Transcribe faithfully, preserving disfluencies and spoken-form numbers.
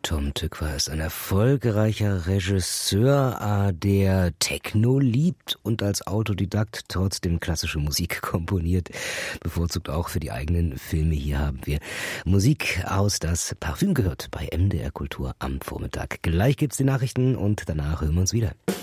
Tom Tykwer ist ein erfolgreicher Regisseur, der Techno liebt und als Autodidakt trotzdem klassische Musik komponiert, bevorzugt auch für die eigenen Filme. Hier haben wir Musik aus Das Parfüm gehört bei M D R Kultur am Vormittag. Gleich gibt's die Nachrichten und danach hören wir uns wieder.